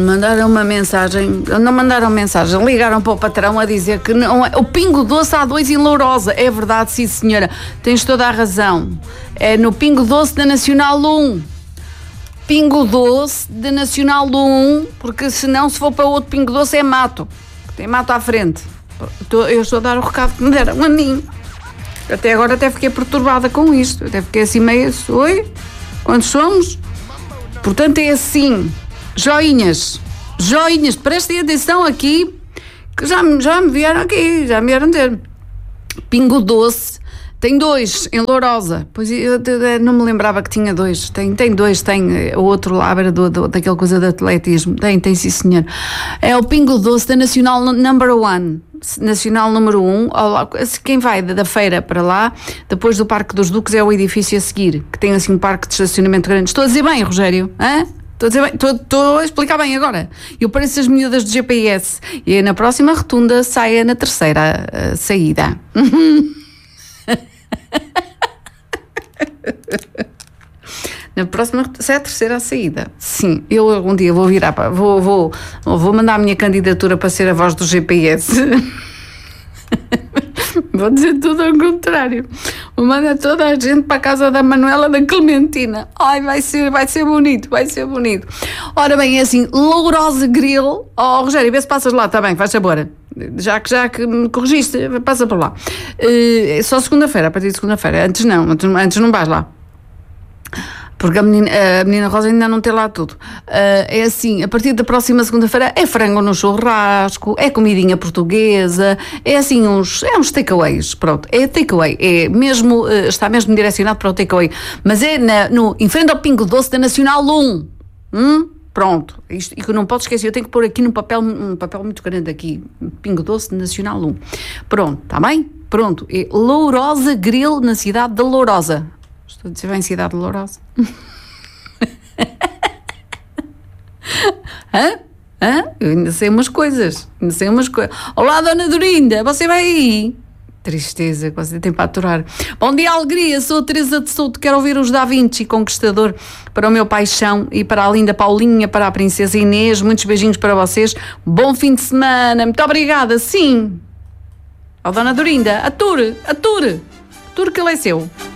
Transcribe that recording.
Mandaram uma mensagem, não mandaram mensagem, ligaram para o patrão a dizer que não é, o Pingo Doce há 2 em Lourosa. É verdade, sim senhora, tens toda a razão. É no Pingo Doce da Nacional 1. Pingo Doce da Nacional 1, porque senão se for para outro Pingo Doce é mato. Tem mato à frente. Eu estou a dar o recado que me deram a mim. Até agora até fiquei perturbada com isto. Até fiquei assim meio, oi? Quantos somos? Portanto é assim. Joinhas, prestem atenção aqui, que já me vieram aqui, já me vieram ter. Pingo Doce, tem 2 em Lourosa, pois eu não me lembrava que tinha 2, tem 2, tem o outro lá, daquela coisa de atletismo, tem sim senhor. É o Pingo Doce da Nacional Number 1, Nacional número 1, quem vai da feira para lá, depois do Parque dos Duques é o edifício a seguir, que tem assim um parque de estacionamento grande. Estou a dizer bem, Rogério? Hã? Estou a explicar bem agora. Eu pareço as miúdas do GPS. E na próxima rotunda saia na terceira saída. Na próxima sai a terceira saída. Sim, eu algum dia vou virar para. Vou mandar a minha candidatura para ser a voz do GPS. Vou dizer tudo ao contrário. Vou mandar toda a gente para a casa da Manuela da Clementina. Ai, vai ser bonito, vai ser bonito. Ora bem, é assim, Lourosa Grill. Oh, Rogério, vê se passas lá, está bem, faz sabor. Já que me corrigiste, passa por lá. Só segunda-feira, a partir de segunda-feira. Antes não vais lá. Porque a menina Rosa ainda não tem lá tudo. É assim, a partir da próxima segunda-feira é frango no churrasco, é comidinha portuguesa, é assim uns takeaways, pronto, é takeaway, está mesmo direcionado para o takeaway, mas é em frente ao Pingo Doce da Nacional 1, pronto, isto, e que não posso esquecer, eu tenho que pôr aqui um papel muito grande aqui, Pingo Doce Nacional 1, pronto, está bem? Pronto, é Lourosa Grill na cidade de Lourosa. Estou a dizer bem cidade de Lourosa. Eu ainda sei umas coisas. Olá, Dona Dorinda, você vai aí? Tristeza que você tem para aturar. Bom dia, alegria, sou a Teresa de Souto, quero ouvir os Da Vinci Conquistador para o meu paixão e para a linda Paulinha, para a princesa Inês, muitos beijinhos para vocês, bom fim de semana, muito obrigada, sim. Dona Dorinda, ature que ele é seu.